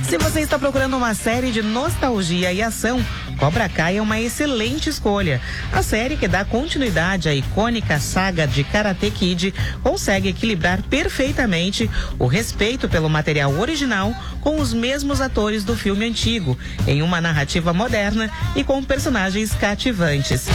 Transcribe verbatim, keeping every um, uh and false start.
Se você está procurando uma série de nostalgia e ação, Cobra Kai é uma excelente escolha. A série, que dá continuidade à icônica saga de Karate Kid, consegue equilibrar perfeitamente o respeito pelo material original com os mesmos atores do filme antigo, em uma narrativa moderna e com personagens cativantes.